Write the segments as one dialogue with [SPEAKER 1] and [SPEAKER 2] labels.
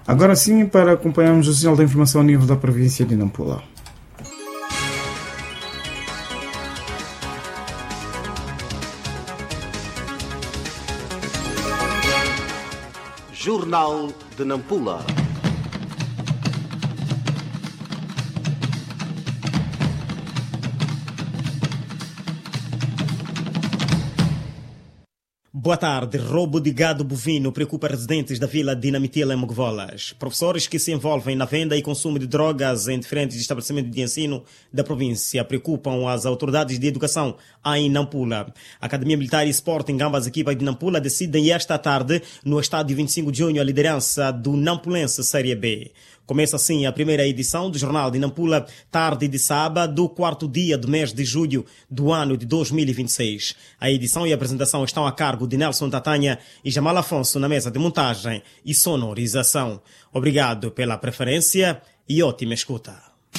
[SPEAKER 1] Agora sim, para acompanharmos o sinal da informação a nível da província de Nampula.
[SPEAKER 2] Jornal de Nampula.
[SPEAKER 3] Boa tarde. Roubo de gado bovino preocupa residentes da vila de Namitila, em Mogovolas. Professores que se envolvem na venda e consumo de drogas em diferentes estabelecimentos de ensino da província preocupam as autoridades de educação em Nampula. A Academia Militar e Sporting, ambas equipas de Nampula, decidem esta tarde, no estádio 25 de junho, a liderança do Nampulense Série B. Começa assim a primeira edição do Jornal de Nampula, tarde de sábado, quarto dia do mês de julho do ano de 2026. A edição e a apresentação estão a cargo de Nelson Tatanha e Jamal Afonso na mesa de montagem e sonorização. Obrigado pela preferência e ótima escuta.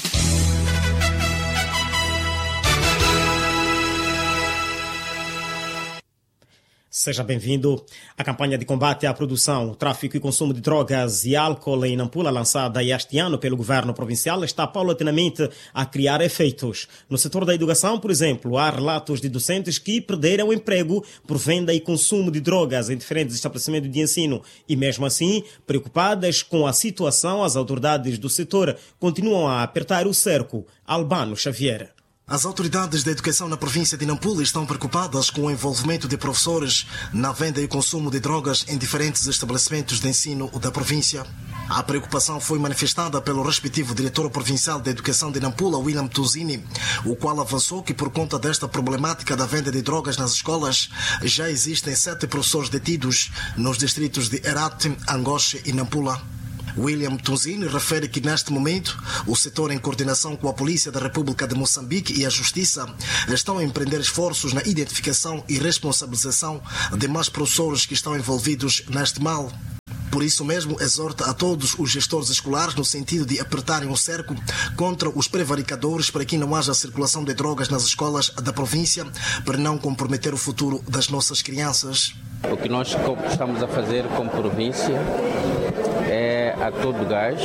[SPEAKER 3] Seja bem-vindo. A campanha de combate à produção, tráfico e consumo de drogas e álcool em Nampula, lançada este ano pelo governo provincial, está paulatinamente a criar efeitos. No setor da educação, por exemplo, há relatos de docentes que perderam o emprego por venda e consumo de drogas em diferentes estabelecimentos de ensino. E mesmo assim, preocupadas com a situação, as autoridades do setor continuam a apertar o cerco. Albano Xavier.
[SPEAKER 4] As autoridades da educação na província de Nampula estão preocupadas com o envolvimento de professores na venda e consumo de drogas em diferentes estabelecimentos de ensino da província. A preocupação foi manifestada pelo respectivo diretor provincial da educação de Nampula, William Tuzini, o qual avançou que por conta desta problemática da venda de drogas nas escolas, já existem 7 professores detidos nos distritos de Herat, Angoche e Nampula. William Tuzini refere que neste momento o setor, em coordenação com a Polícia da República de Moçambique e a Justiça, estão a empreender esforços na identificação e responsabilização de mais professores que estão envolvidos neste mal. Por isso mesmo, exorta a todos os gestores escolares no sentido de apertarem o cerco contra os prevaricadores para que não haja circulação de drogas nas escolas da província, para não comprometer o futuro das nossas crianças.
[SPEAKER 5] O que nós estamos a fazer como província é, a todo gás,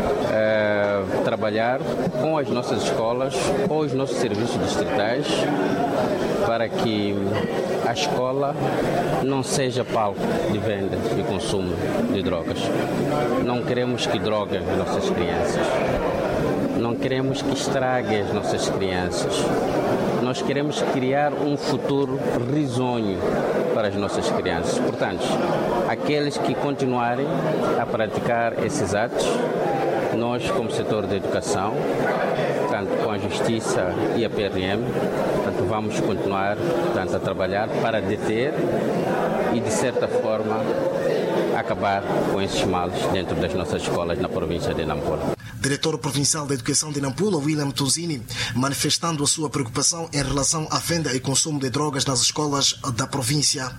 [SPEAKER 5] trabalhar com as nossas escolas, com os nossos serviços distritais, para que a escola não seja palco de venda e consumo de drogas. Não queremos que droguem as nossas crianças. Não queremos que estraguem as nossas crianças. Nós queremos criar um futuro risonho para as nossas crianças. Portanto, aqueles que continuarem a praticar esses atos, nós, como setor da educação, tanto com a Justiça e a PRM, portanto, vamos continuar, portanto, a trabalhar para deter e, de certa forma, acabar com esses males dentro das nossas escolas na província de Nampula.
[SPEAKER 4] Diretor provincial da educação de Nampula, William Tuzini, manifestando a sua preocupação em relação à venda e consumo de drogas nas escolas da província.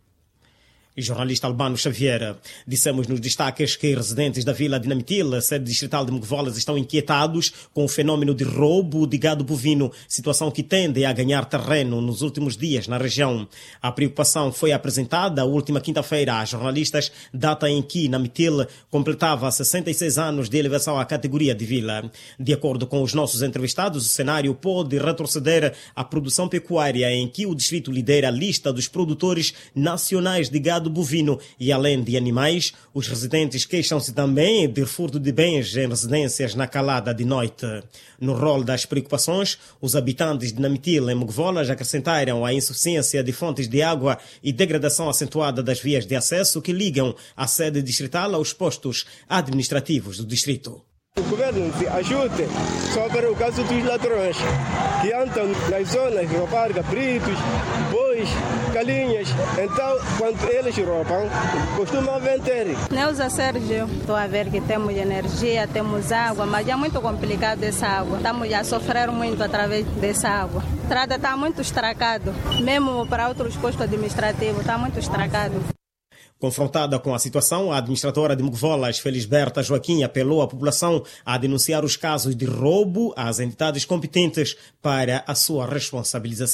[SPEAKER 3] E jornalista Albano Xavier. Dissemos nos destaques que residentes da vila de Namitila, sede distrital de Mogovolas, estão inquietados com o fenômeno de roubo de gado bovino, situação que tende a ganhar terreno nos últimos dias na região. A preocupação foi apresentada a última quinta-feira a jornalistas, data em que Namitila completava 66 anos de elevação à categoria de vila. De acordo com os nossos entrevistados, o cenário pode retroceder à produção pecuária, em que o distrito lidera a lista dos produtores nacionais de gado bovino e, além de animais, os residentes queixam-se também de furto de bens em residências na calada de noite. No rol das preocupações, os habitantes de Namitila, em Mogovolas, acrescentaram a insuficiência de fontes de água e degradação acentuada das vias de acesso que ligam a sede distrital aos postos administrativos do distrito.
[SPEAKER 6] O governo ajude sobre o caso dos ladrões que andam nas zonas roubar cabritos, bois, galinhas. Então, quando eles roubam, costumam vender.
[SPEAKER 7] Neuza Sérgio, estou a ver que temos energia, temos água, mas é muito complicado essa água. Estamos a sofrer muito através dessa água. A estrada está muito estragada, mesmo para outros postos administrativos, está muito estragado.
[SPEAKER 3] Confrontada com a situação, a administradora de Mogovolas, Felisberta Joaquim, apelou à população a denunciar os casos de roubo às entidades competentes para a sua responsabilização.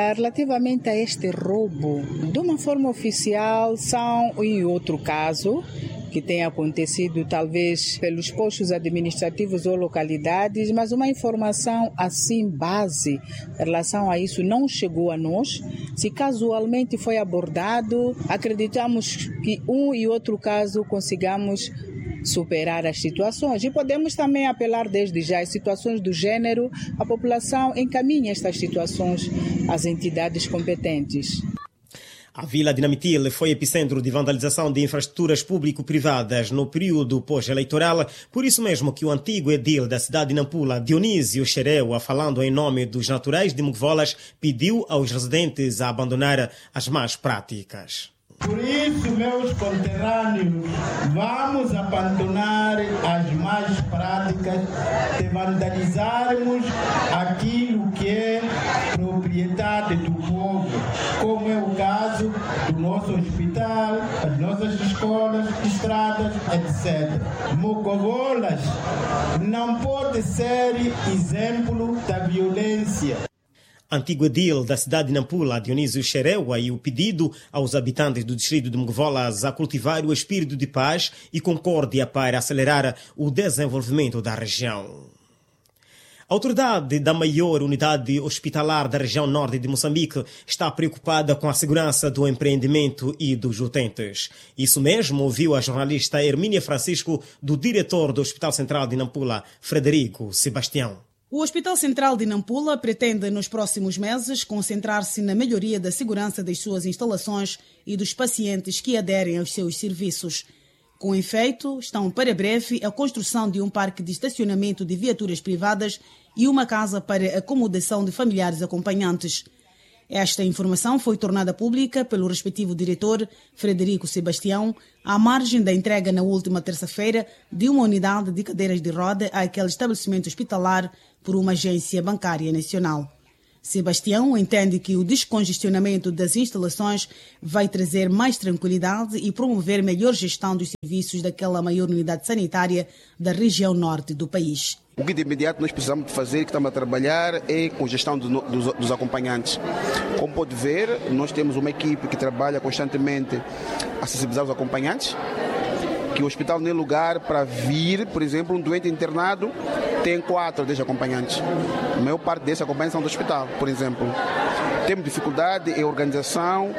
[SPEAKER 8] Relativamente a este roubo, de uma forma oficial, são em outro caso que tem acontecido talvez pelos postos administrativos ou localidades, mas uma informação assim base em relação a isso não chegou a nós. Se casualmente foi abordado, acreditamos que um e outro caso consigamos superar as situações e podemos também apelar desde já às situações do gênero, a população encaminha estas situações às entidades competentes.
[SPEAKER 3] A Vila de Namitil foi epicentro de vandalização de infraestruturas público-privadas no período pós-eleitoral, por isso mesmo que o antigo edil da cidade de Nampula, Dionísio Xereua, falando em nome dos naturais de Mugvolas, pediu aos residentes a abandonar as más práticas.
[SPEAKER 9] Por isso, meus conterrâneos, vamos abandonar as más práticas de vandalizarmos aquilo que é propriedade do povo, como é o caso do nosso hospital, as nossas escolas, estradas, etc. Mugvolas não pode ser exemplo da violência.
[SPEAKER 3] Antigo edil da cidade de Nampula, Dionísio Xereua, e o pedido aos habitantes do distrito de Mugvolas a cultivar o espírito de paz e concórdia para acelerar o desenvolvimento da região. A autoridade da maior unidade hospitalar da região norte de Moçambique está preocupada com a segurança do empreendimento e dos utentes. Isso mesmo ouviu a jornalista Hermínia Francisco, do diretor do Hospital Central de Nampula, Frederico Sebastião.
[SPEAKER 10] O Hospital Central de Nampula pretende, nos próximos meses, concentrar-se na melhoria da segurança das suas instalações e dos pacientes que aderem aos seus serviços. Com efeito, estão para breve a construção de um parque de estacionamento de viaturas privadas e uma casa para acomodação de familiares acompanhantes. Esta informação foi tornada pública pelo respectivo diretor, Frederico Sebastião, à margem da entrega na última terça-feira de uma unidade de cadeiras de roda àquele estabelecimento hospitalar por uma agência bancária nacional. Sebastião entende que o descongestionamento das instalações vai trazer mais tranquilidade e promover melhor gestão dos serviços daquela maior unidade sanitária da região norte do país.
[SPEAKER 11] O que de imediato nós precisamos de fazer, que estamos a trabalhar, é com gestão dos acompanhantes. Como pode ver, nós temos uma equipe que trabalha constantemente a sensibilizar os acompanhantes, que o hospital não é lugar para vir, por exemplo, um doente internado tem 4 desses acompanhantes. A maior parte desses acompanhantes são do hospital, por exemplo. Temos dificuldade em organização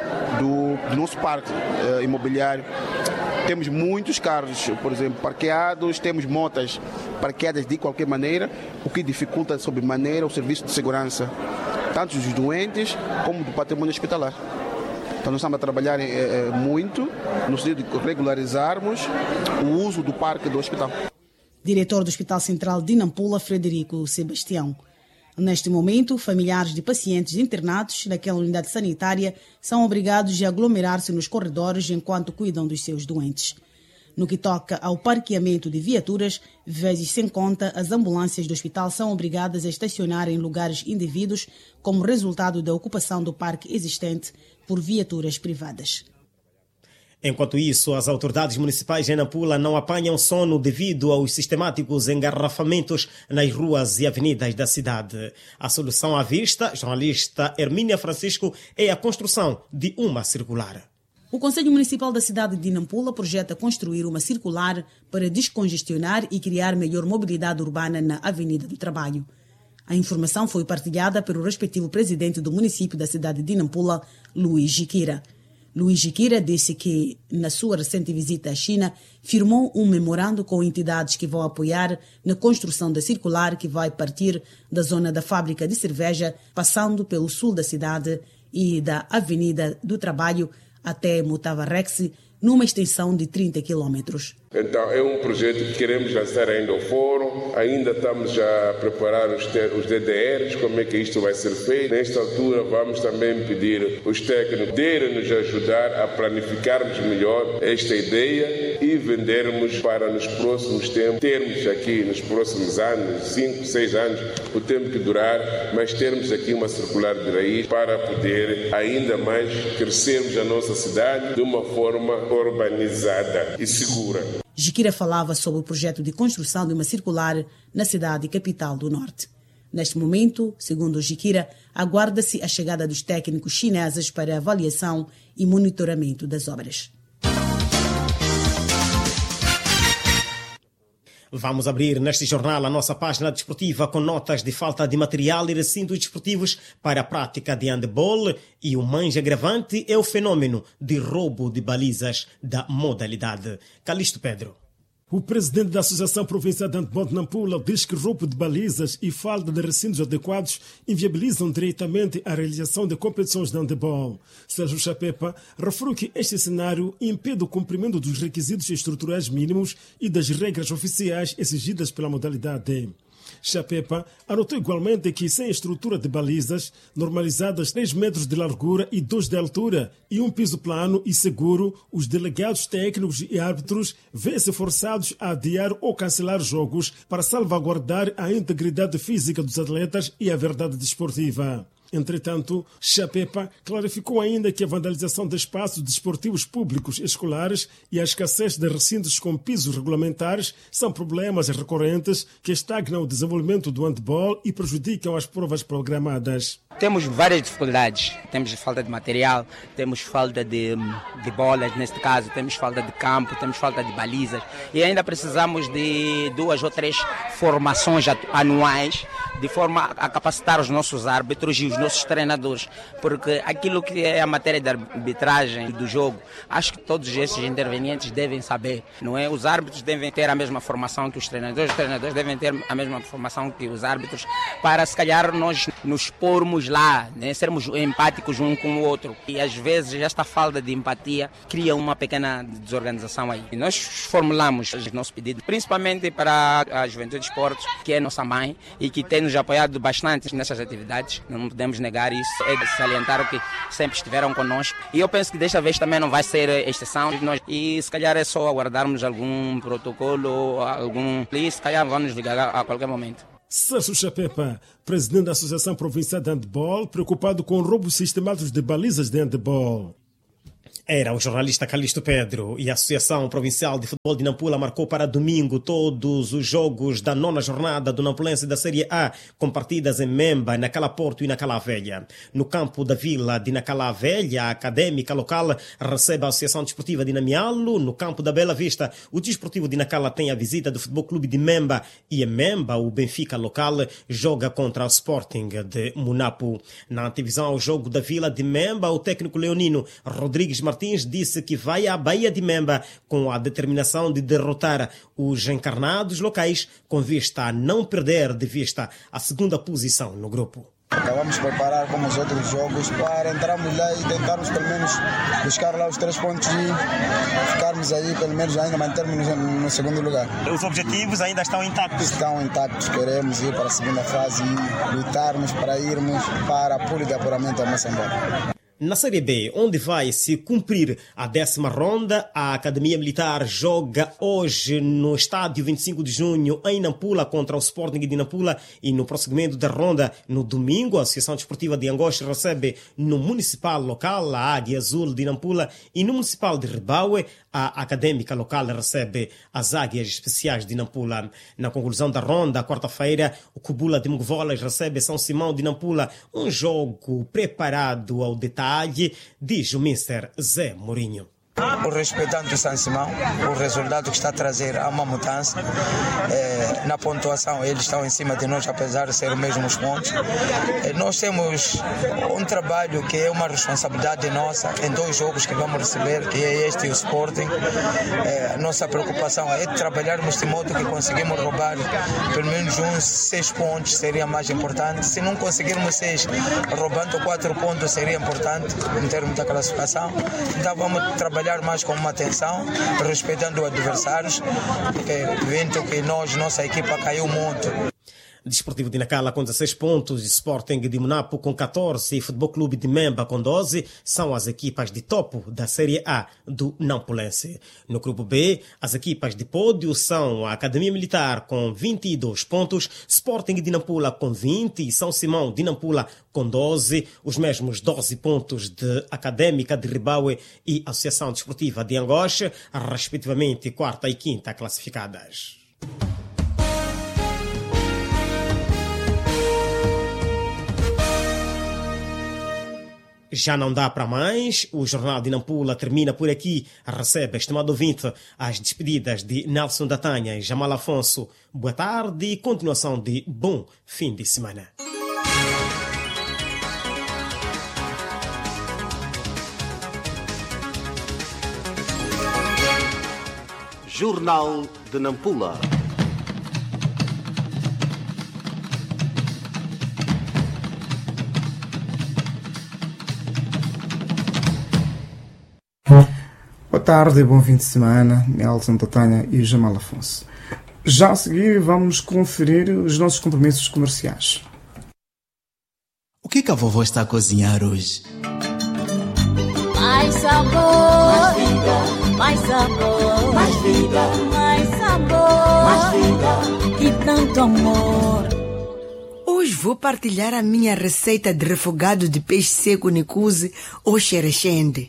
[SPEAKER 11] do nosso parque imobiliário. Temos muitos carros, por exemplo, parqueados, temos motas parqueadas de qualquer maneira, o que dificulta sobremaneira o serviço de segurança, tanto dos doentes como do patrimônio hospitalar. Então nós estamos a trabalhar muito no sentido de regularizarmos o uso do parque do hospital.
[SPEAKER 10] Diretor do Hospital Central de Nampula, Frederico Sebastião. Neste momento, familiares de pacientes internados naquela unidade sanitária são obrigados a aglomerar-se nos corredores enquanto cuidam dos seus doentes. No que toca ao parqueamento de viaturas, vezes sem conta, as ambulâncias do hospital são obrigadas a estacionar em lugares indevidos como resultado da ocupação do parque existente por viaturas privadas.
[SPEAKER 3] Enquanto isso, as autoridades municipais de Nampula não apanham sono devido aos sistemáticos engarrafamentos nas ruas e avenidas da cidade. A solução à vista, jornalista Hermínia Francisco, é a construção de uma circular.
[SPEAKER 10] O Conselho Municipal da cidade de Nampula projeta construir uma circular para descongestionar e criar melhor mobilidade urbana na Avenida do Trabalho. A informação foi partilhada pelo respectivo presidente do município da cidade de Nampula, Luiz Jiquira. Luiz Jiquira disse que, na sua recente visita à China, firmou um memorando com entidades que vão apoiar na construção da circular que vai partir da zona da fábrica de cerveja, passando pelo sul da cidade e da Avenida do Trabalho até Mutavarrex, numa extensão de 30 quilômetros.
[SPEAKER 12] Então, é um projeto que queremos lançar ainda ao fórum. Ainda estamos a preparar os DDRs, como é que isto vai ser feito. Nesta altura, vamos também pedir os técnicos de nos ajudar a planificarmos melhor esta ideia e vendermos para nos próximos tempos. Termos aqui, nos próximos anos, 5, 6 anos, o tempo que durar, mas termos aqui uma circular de raiz para poder ainda mais crescermos a nossa cidade de uma forma urbanizada e segura.
[SPEAKER 10] Jiquira falava sobre o projeto de construção de uma circular na cidade capital do Norte. Neste momento, segundo o Jiquira, aguarda-se a chegada dos técnicos chineses para avaliação e monitoramento das obras.
[SPEAKER 3] Vamos abrir neste jornal a nossa página desportiva com notas de falta de material e recintos desportivos para a prática de handebol, e o mais agravante é o fenômeno de roubo de balizas da modalidade. Calixto Pedro.
[SPEAKER 13] O presidente da Associação Provincial de Handebol de Nampula diz que roubo de balizas e falta de recintos adequados inviabilizam diretamente a realização de competições de handebol. Sérgio Chapepa referiu que este cenário impede o cumprimento dos requisitos estruturais mínimos e das regras oficiais exigidas pela modalidade. Chapepa anotou igualmente que sem estrutura de balizas normalizadas 3 metros de largura e 2 de altura e um piso plano e seguro, os delegados técnicos e árbitros vêem-se forçados a adiar ou cancelar jogos para salvaguardar a integridade física dos atletas e a verdade desportiva. Entretanto, Chapepa clarificou ainda que a vandalização de espaços desportivos públicos escolares e a escassez de recintos com pisos regulamentares são problemas recorrentes que estagnam o desenvolvimento do handebol e prejudicam as provas programadas.
[SPEAKER 14] Temos várias dificuldades, temos falta de material, temos falta de bolas neste caso, temos falta de campo, temos falta de balizas e ainda precisamos de 2 ou 3 formações anuais de forma a capacitar os nossos árbitros e os nossos treinadores, porque aquilo que é a matéria de arbitragem do jogo, acho que todos esses intervenientes devem saber, não é? Os árbitros devem ter a mesma formação que os treinadores devem ter a mesma formação que os árbitros, para se calhar nós nos pormos lá, né? Sermos empáticos um com o outro. E às vezes esta falta de empatia cria uma pequena desorganização aí. E nós formulamos o nosso pedido, principalmente para a Juventude de Esportes, que é nossa mãe e que tem nos apoiado bastante nessas atividades. Não podemos negar isso, é de salientar que sempre estiveram conosco. E eu penso que desta vez também não vai ser exceção. E se calhar é só aguardarmos algum protocolo, e se calhar vão nos ligar a qualquer momento.
[SPEAKER 13] Sérgio Chapepa, presidente da Associação Provincial de Handebol, preocupado com roubos sistemáticos de balizas de handebol.
[SPEAKER 3] Era o jornalista Calixto Pedro. E a Associação Provincial de Futebol de Nampula marcou para domingo todos os jogos da 9ª jornada do Nampulense da Série A, com partidas em Memba, Nacala Porto e Nacala Velha. No campo da Vila de Nacala Velha, a académica local recebe a Associação Desportiva de Namialo. No campo da Bela Vista, o Desportivo de Nacala tem a visita do Futebol Clube de Memba, e em Memba o Benfica local joga contra o Sporting de Munapu. Na antevisão ao jogo da Vila de Memba, o técnico leonino Rodrigues Martins disse que vai à Baía de Memba com a determinação de derrotar os encarnados locais, com vista a não perder de vista a 2ª posição no grupo.
[SPEAKER 15] Acabamos de preparar como os outros jogos para entrarmos lá e tentarmos pelo menos buscar lá os 3 pontos e ficarmos aí, pelo menos ainda mantermos no 2º lugar.
[SPEAKER 3] Os objetivos ainda estão intactos?
[SPEAKER 15] Estão intactos, queremos ir para a 2ª fase e lutarmos para irmos para a pula de apuramento a Moçambique.
[SPEAKER 3] Na Série B, onde vai se cumprir a 10ª ronda, a Academia Militar joga hoje no estádio 25 de junho em Nampula contra o Sporting de Nampula, e no prosseguimento da ronda, no domingo, a Associação Desportiva de Angoche recebe no Municipal local a Águia Azul de Nampula, e no Municipal de Ribaue a Académica local recebe as Águias Especiais de Nampula. Na conclusão da ronda, quarta-feira, o Cubula de Mugovolas recebe São Simão de Nampula, um jogo preparado ao detalhe, diz o Mr. Zé Mourinho.
[SPEAKER 15] Respeitando o São Simão, o resultado que está a trazer há uma mudança. Na pontuação eles estão em cima de nós, apesar de ser os mesmos pontos. Nós temos um trabalho que é uma responsabilidade nossa em 2 jogos que vamos receber, que é este e o Sporting. Nossa preocupação é trabalharmos de modo que conseguimos roubar pelo menos uns 6 pontos, seria mais importante. Se não conseguirmos 6, roubando 4 pontos seria importante em termos da classificação. Então vamos trabalhar mais com uma atenção, respeitando os adversários, porque vendo que nossa equipa caiu muito.
[SPEAKER 3] Desportivo de Nacala com 16 pontos, Sporting de Munapu com 14 e Futebol Clube de Memba com 12 são as equipas de topo da Série A do Nampulense. No grupo B, as equipas de pódio são a Academia Militar com 22 pontos, Sporting de Nampula com 20 e São Simão de Nampula com 12, os mesmos 12 pontos de Académica de Ribaue e Associação Desportiva de Angoche, respectivamente 4ª e 5ª classificadas. Já não dá para mais. O Jornal de Nampula termina por aqui. Recebe, estimado ouvinte, as despedidas de Nelson da Tanha e Jamal Afonso. Boa tarde e continuação de bom fim de semana.
[SPEAKER 2] Jornal de Nampula.
[SPEAKER 1] Boa tarde e bom fim de semana, Nelson da Tanha e Jamal Afonso. Já a seguir vamos conferir os nossos compromissos comerciais.
[SPEAKER 16] O que a vovó está a cozinhar hoje?
[SPEAKER 17] Mais sabor, mais vida, mais sabor, mais vida, mais sabor, mais vida e tanto amor.
[SPEAKER 18] Hoje vou partilhar a minha receita de refogado de peixe seco Nikuzi ou xerexende.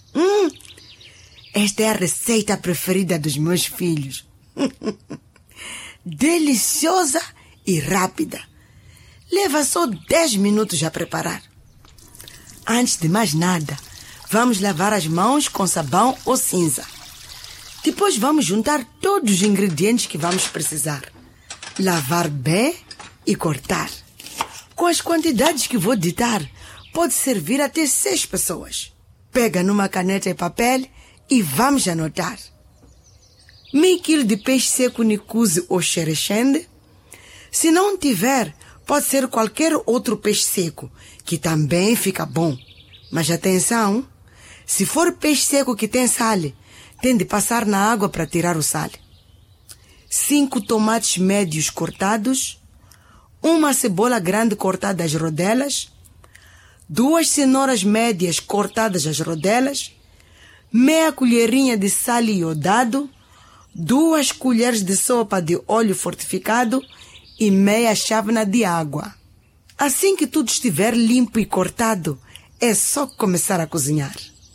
[SPEAKER 18] Esta é a receita preferida dos meus filhos. Deliciosa e rápida. Leva só 10 minutos a preparar. Antes de mais nada, vamos lavar as mãos com sabão ou cinza. Depois vamos juntar todos os ingredientes que vamos precisar. Lavar bem e cortar. Com as quantidades que vou ditar, pode servir até 6 pessoas. Pega numa caneta e papel e vamos anotar. Meio quilo de peixe seco Nikuzi ou xerexende. Se não tiver, pode ser qualquer outro peixe seco, que também fica bom. Mas atenção, se for peixe seco que tem sal, tem de passar na água para tirar o sal. 5 tomates médios cortados, uma cebola grande cortada às rodelas, 2 cenouras médias cortadas às rodelas, meia colherinha de sal iodado, 2 colheres de sopa de óleo fortificado e meia chávena de água. Assim que tudo estiver limpo e cortado, é só começar a cozinhar.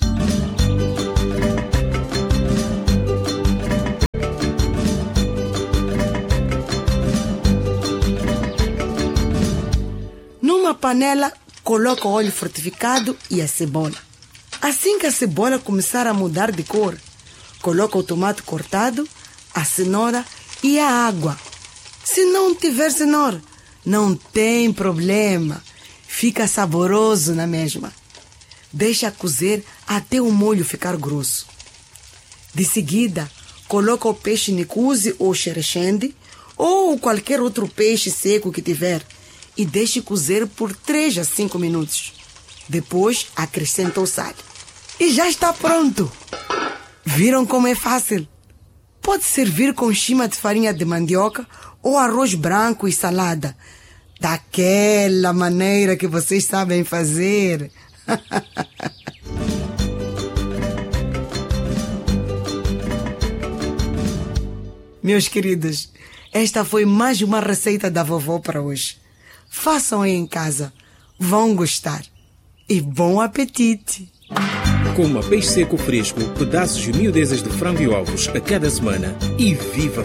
[SPEAKER 18] Numa panela, coloca o óleo fortificado e a cebola. Assim que a cebola começar a mudar de cor, coloca o tomate cortado, a cenoura e a água. Se não tiver cenoura, não tem problema. Fica saboroso na mesma. Deixa cozer até o molho ficar grosso. De seguida, coloca o peixe Nikuzi ou xerexende ou qualquer outro peixe seco que tiver e deixe cozer por 3 a 5 minutos. Depois, acrescenta o sal. E já está pronto! Viram como é fácil? Pode servir com chima de farinha de mandioca ou arroz branco e salada. Daquela maneira que vocês sabem fazer. Meus queridos, esta foi mais uma receita da vovó para hoje. Façam aí em casa. Vão gostar. E bom apetite!
[SPEAKER 19] Coma peixe seco fresco, pedaços e miudezas de frango e ovos a cada semana e viva